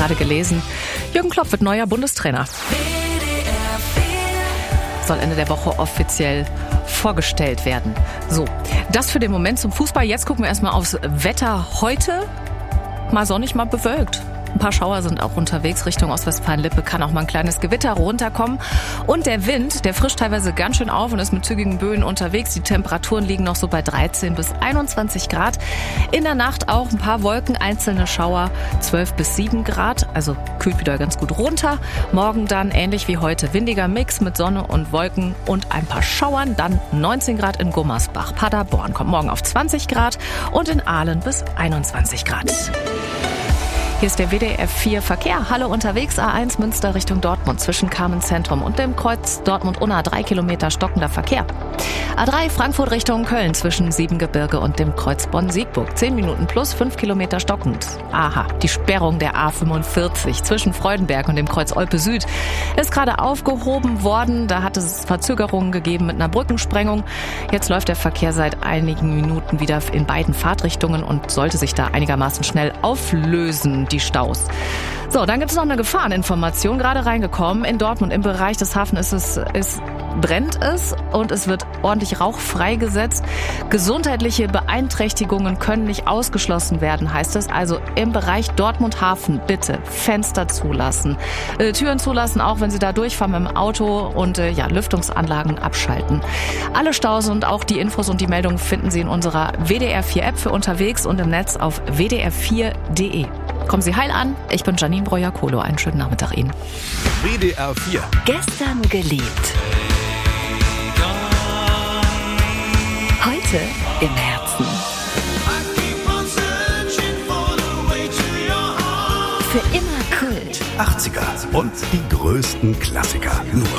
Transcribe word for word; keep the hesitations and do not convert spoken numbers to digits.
gerade gelesen, Jürgen Klopp wird neuer Bundestrainer. Soll Ende der Woche offiziell vorgestellt werden. So, das für den Moment zum Fußball. Jetzt gucken wir erstmal aufs Wetter heute. Mal sonnig, mal bewölkt. Ein paar Schauer sind auch unterwegs Richtung Ostwestfalen-Lippe, kann auch mal ein kleines Gewitter runterkommen. Und der Wind, der frischt teilweise ganz schön auf und ist mit zügigen Böen unterwegs. Die Temperaturen liegen noch so bei dreizehn bis einundzwanzig Grad. In der Nacht auch ein paar Wolken, einzelne Schauer, zwölf bis sieben Grad. Also kühlt wieder ganz gut runter. Morgen dann ähnlich wie heute windiger Mix mit Sonne und Wolken und ein paar Schauern. Dann neunzehn Grad in Gummersbach. Paderborn kommt morgen auf zwanzig Grad und in Aalen bis einundzwanzig Grad. Hier ist der W D R vier Verkehr. Halle unterwegs, A eins Münster Richtung Dortmund zwischen Carmen-Zentrum und dem Kreuz Dortmund-Unna, drei Kilometer stockender Verkehr. A drei Frankfurt Richtung Köln zwischen Siebengebirge und dem Kreuz Bonn-Siegburg, zehn Minuten plus fünf Kilometer stockend. Aha, die Sperrung der A fünfundvierzig zwischen Freudenberg und dem Kreuz Olpe Süd ist gerade aufgehoben worden. Da hat es Verzögerungen gegeben mit einer Brückensprengung. Jetzt läuft der Verkehr seit einigen Minuten wieder in beiden Fahrtrichtungen und sollte sich da einigermaßen schnell auflösen, die Staus. So, dann gibt es noch eine Gefahreninformation, gerade reingekommen. In Dortmund im Bereich des Hafens ist es, ist, brennt es und es wird ordentlich Rauch freigesetzt. Gesundheitliche Beeinträchtigungen können nicht ausgeschlossen werden, heißt es. Also im Bereich Dortmund-Hafen bitte Fenster zulassen, äh, Türen zulassen, auch wenn Sie da durchfahren mit dem Auto und äh, ja, Lüftungsanlagen abschalten. Alle Staus und auch die Infos und die Meldungen finden Sie in unserer W D R vier App für unterwegs und im Netz auf w d r vier punkt d e. Kommen Sie heil an. Ich bin Janine Breuer-Kohlo. Einen schönen Nachmittag Ihnen. W D R vier. Gestern geliebt. Heute im Herzen. Für immer Kult. achtziger und die größten Klassiker. Nur